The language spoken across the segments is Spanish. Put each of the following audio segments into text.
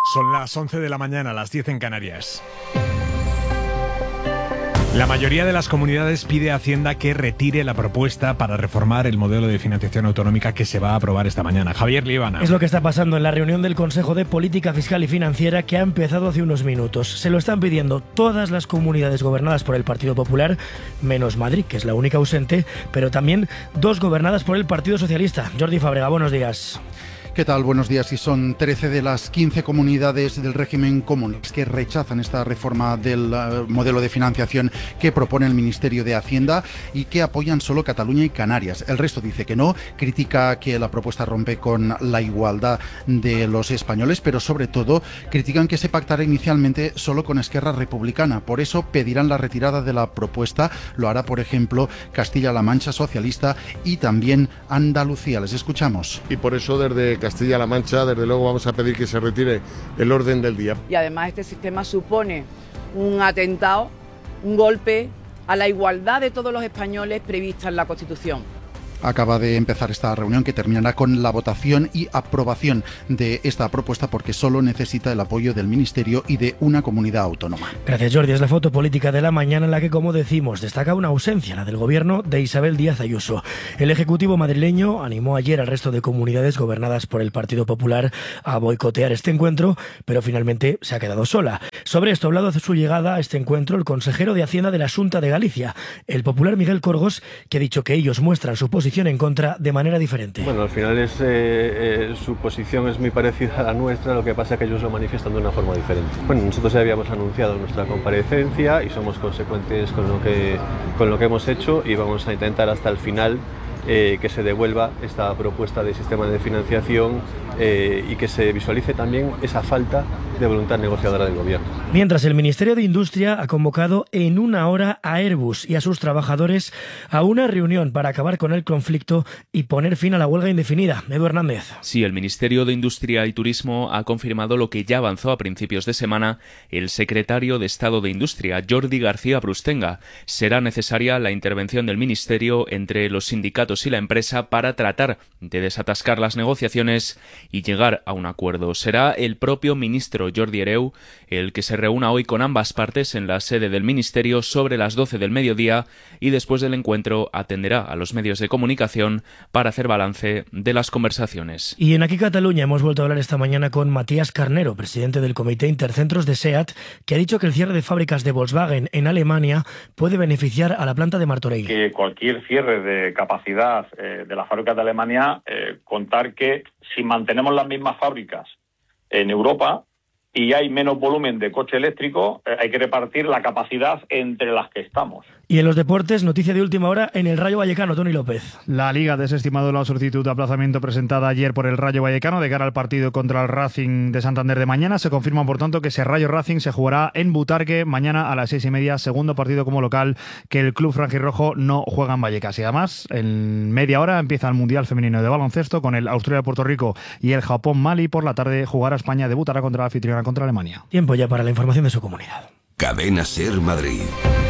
Son las 11 de la mañana, las 10 en Canarias. La mayoría de las comunidades pide a Hacienda que retire la propuesta para reformar el modelo de financiación autonómica que se va a aprobar esta mañana. Javier Líbana. Es lo que está pasando en la reunión del Consejo de Política Fiscal y Financiera que ha empezado hace unos minutos. Se lo están pidiendo todas las comunidades gobernadas por el Partido Popular, menos Madrid, que es la única ausente, pero también 2 gobernadas por el Partido Socialista. Jordi Fábrega, buenos días. ¿Qué tal? Buenos días. Y son 13 de las 15 comunidades del régimen común que rechazan esta reforma del modelo de financiación que propone el Ministerio de Hacienda y que apoyan solo Cataluña y Canarias. El resto dice que no, critica que la propuesta rompe con la igualdad de los españoles, pero sobre todo critican que se pactara inicialmente solo con Esquerra Republicana. Por eso pedirán la retirada de la propuesta. Lo hará, por ejemplo, Castilla-La Mancha Socialista y también Andalucía. Les escuchamos. Y por eso desde Castilla-La Mancha, desde luego, vamos a pedir que se retire el orden del día. Y además este sistema supone un atentado, un golpe a la igualdad de todos los españoles prevista en la Constitución. Acaba de empezar esta reunión que terminará con la votación y aprobación de esta propuesta porque solo necesita el apoyo del Ministerio y de una comunidad autónoma. Gracias, Jordi. Es la foto política de la mañana en la que, como decimos, destaca una ausencia, la del gobierno de Isabel Díaz Ayuso. El Ejecutivo madrileño animó ayer al resto de comunidades gobernadas por el Partido Popular a boicotear este encuentro, pero finalmente se ha quedado sola. Sobre esto ha hablado de su llegada a este encuentro el consejero de Hacienda de la Xunta de Galicia, el popular Miguel Corgos, que ha dicho que ellos muestran su posición en contra de manera diferente. Bueno, al final su posición es muy parecida a la nuestra, lo que pasa es que ellos lo manifiestan de una forma diferente. Bueno, nosotros ya habíamos anunciado nuestra comparecencia y somos consecuentes con lo que hemos hecho y vamos a intentar hasta el final que se devuelva esta propuesta de sistema de financiación y que se visualice también esa falta de voluntad negociadora del gobierno. Mientras, el Ministerio de Industria ha convocado en una hora a Airbus y a sus trabajadores a una reunión para acabar con el conflicto y poner fin a la huelga indefinida. Edu Hernández. Sí, el Ministerio de Industria y Turismo ha confirmado lo que ya avanzó a principios de semana el secretario de Estado de Industria, Jordi García Brustenga. Será necesaria la intervención del Ministerio entre los sindicatos y la empresa para tratar de desatascar las negociaciones y llegar a un acuerdo. Será el propio ministro Jordi Hereu el que se reúna hoy con ambas partes en la sede del Ministerio sobre las 12 del mediodía y después del encuentro atenderá a los medios de comunicación para hacer balance de las conversaciones. Y en Aquí Cataluña hemos vuelto a hablar esta mañana con Matías Carnero, presidente del Comité Intercentros de SEAT, que ha dicho que el cierre de fábricas de Volkswagen en Alemania puede beneficiar a la planta de Martorell. Que cualquier cierre de capacidad de las fábricas de Alemania, contar que si mantenemos las mismas fábricas en Europa y hay menos volumen de coche eléctrico, hay que repartir la capacidad entre las que estamos. Y en los deportes, noticia de última hora en el Rayo Vallecano, Toni López. La Liga ha desestimado la solicitud de aplazamiento presentada ayer por el Rayo Vallecano de cara al partido contra el Racing de Santander de mañana. Se confirma, por tanto, que ese Rayo Racing se jugará en Butarque mañana a las 6:30, segundo partido como local que el club franjirrojo no juega en Vallecas. Y además, en media hora empieza el Mundial Femenino de Baloncesto con el Australia-Puerto Rico y el Japón-Mali. Por la tarde jugará España, debutará contra la anfitriona, contra Alemania. Tiempo ya para la información de su comunidad. Cadena SER Madrid.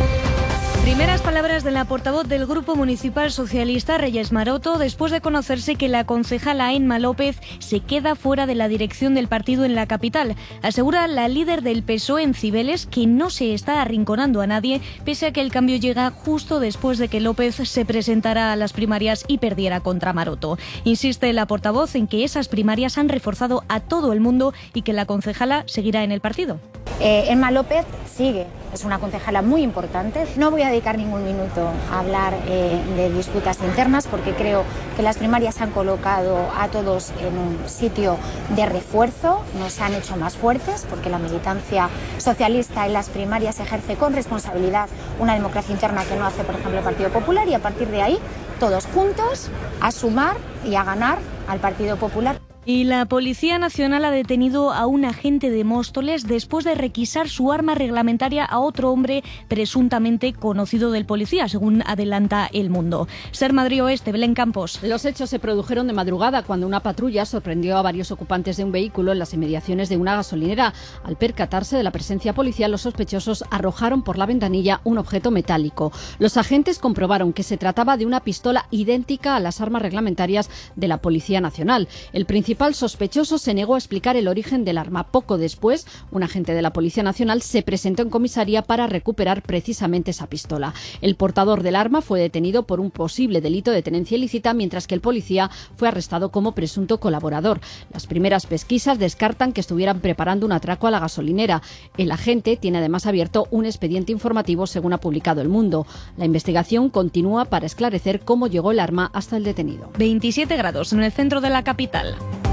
Primeras palabras de la portavoz del Grupo Municipal Socialista, Reyes Maroto, después de conocerse que la concejala Emma López se queda fuera de la dirección del partido en la capital. Asegura la líder del PSOE en Cibeles que no se está arrinconando a nadie, pese a que el cambio llega justo después de que López se presentara a las primarias y perdiera contra Maroto. Insiste la portavoz en que esas primarias han reforzado a todo el mundo y que la concejala seguirá en el partido. Emma López sigue, es una concejala muy importante. No voy a dedicar ningún minuto a hablar de disputas internas porque creo que las primarias han colocado a todos en un sitio de refuerzo, nos han hecho más fuertes porque la militancia socialista en las primarias ejerce con responsabilidad una democracia interna que no hace, por ejemplo, el Partido Popular, y a partir de ahí todos juntos a sumar y a ganar al Partido Popular. Y la Policía Nacional ha detenido a un agente de Móstoles después de requisar su arma reglamentaria a otro hombre presuntamente conocido del policía, según adelanta El Mundo. SER Madrid Oeste, Belén Campos. Los hechos se produjeron de madrugada cuando una patrulla sorprendió a varios ocupantes de un vehículo en las inmediaciones de una gasolinera. Al percatarse de la presencia policial, los sospechosos arrojaron por la ventanilla un objeto metálico. Los agentes comprobaron que se trataba de una pistola idéntica a las armas reglamentarias de la Policía Nacional. El principal principal sospechoso se negó a explicar el origen del arma. Poco después, un agente de la Policía Nacional se presentó en comisaría para recuperar precisamente esa pistola. El portador del arma fue detenido por un posible delito de tenencia ilícita, mientras que el policía fue arrestado como presunto colaborador. Las primeras pesquisas descartan que estuvieran preparando un atraco a la gasolinera. El agente tiene además abierto un expediente informativo, según ha publicado El Mundo. La investigación continúa para esclarecer cómo llegó el arma hasta el detenido. 27 grados en el centro de la capital.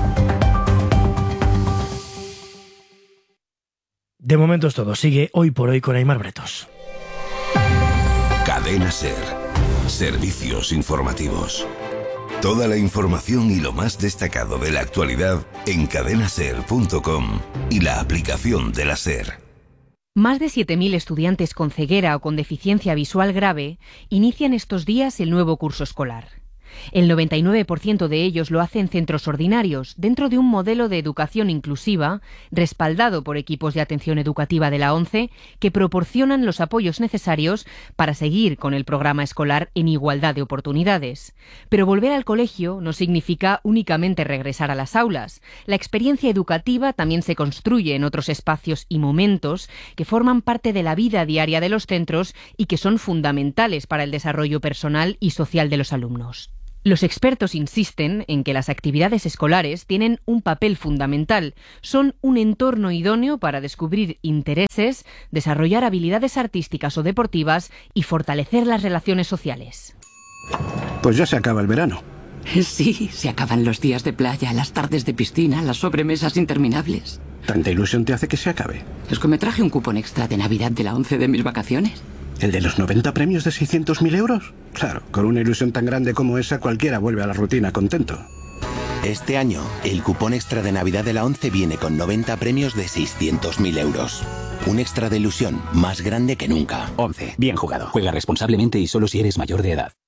De momento es todo. Sigue Hoy por Hoy con Aimar Bretos. Cadena SER. Servicios informativos. Toda la información y lo más destacado de la actualidad en cadenaser.com y la aplicación de la SER. Más de 7.000 estudiantes con ceguera o con deficiencia visual grave inician estos días el nuevo curso escolar. El 99% de ellos lo hace en centros ordinarios, dentro de un modelo de educación inclusiva, respaldado por equipos de atención educativa de la ONCE, que proporcionan los apoyos necesarios para seguir con el programa escolar en igualdad de oportunidades. Pero volver al colegio no significa únicamente regresar a las aulas. La experiencia educativa también se construye en otros espacios y momentos que forman parte de la vida diaria de los centros y que son fundamentales para el desarrollo personal y social de los alumnos. Los expertos insisten en que las actividades escolares tienen un papel fundamental. Son un entorno idóneo para descubrir intereses, desarrollar habilidades artísticas o deportivas y fortalecer las relaciones sociales. Pues ya se acaba el verano. Sí, se acaban los días de playa, las tardes de piscina, las sobremesas interminables. ¿Tanta ilusión te hace que se acabe? Es que me traje un cupón extra de Navidad de la ONCE de mis vacaciones. ¿El de los 90 premios de 600.000 euros? Claro, con una ilusión tan grande como esa, cualquiera vuelve a la rutina contento. Este año, el cupón extra de Navidad de la ONCE viene con 90 premios de 600.000 euros. Un extra de ilusión más grande que nunca. ONCE, bien jugado. Juega responsablemente y solo si eres mayor de edad.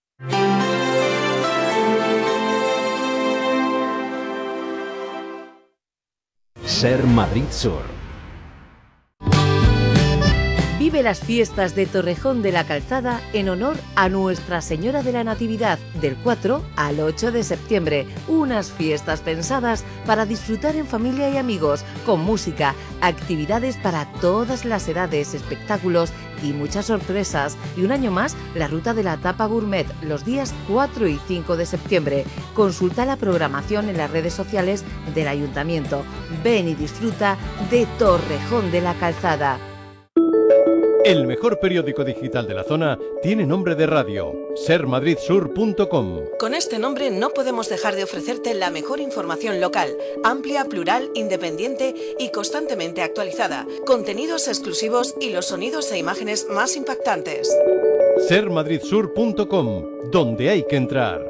SER Madrid Sur. Vive las fiestas de Torrejón de la Calzada en honor a Nuestra Señora de la Natividad del 4 al 8 de septiembre. Unas fiestas pensadas para disfrutar en familia y amigos, con música, actividades para todas las edades, espectáculos y muchas sorpresas. Y un año más, la ruta de la tapa gourmet los días 4 y 5 de septiembre. Consulta la programación en las redes sociales del Ayuntamiento. Ven y disfruta de Torrejón de la Calzada. El mejor periódico digital de la zona tiene nombre de radio, sermadridsur.com. Con este nombre no podemos dejar de ofrecerte la mejor información local, amplia, plural, independiente y constantemente actualizada, contenidos exclusivos y los sonidos e imágenes más impactantes. sermadridsur.com, donde hay que entrar.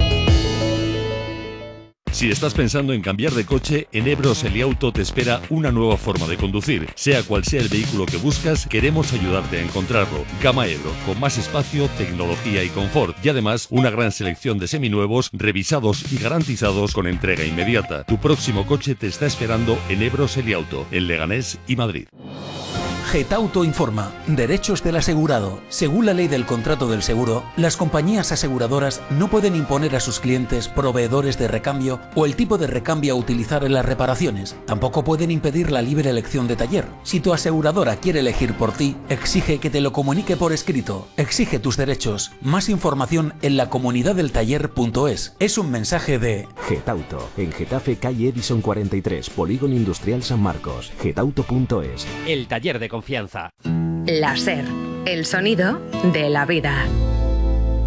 Si estás pensando en cambiar de coche, en Ebros Eliauto te espera una nueva forma de conducir. Sea cual sea el vehículo que buscas, queremos ayudarte a encontrarlo. Gama Ebro, con más espacio, tecnología y confort. Y además, una gran selección de seminuevos, revisados y garantizados con entrega inmediata. Tu próximo coche te está esperando en Ebros Eliauto, en Leganés y Madrid. Getauto informa. Derechos del asegurado. Según la ley del contrato del seguro, las compañías aseguradoras no pueden imponer a sus clientes proveedores de recambio o el tipo de recambio a utilizar en las reparaciones. Tampoco pueden impedir la libre elección de taller. Si tu aseguradora quiere elegir por ti, exige que te lo comunique por escrito. Exige tus derechos. Más información en lacomunidadeltaller.es. Es un mensaje de Getauto, en Getafe, calle Edison 43, Polígono Industrial San Marcos. Getauto.es. El taller de confianza. La SER, el sonido de la vida.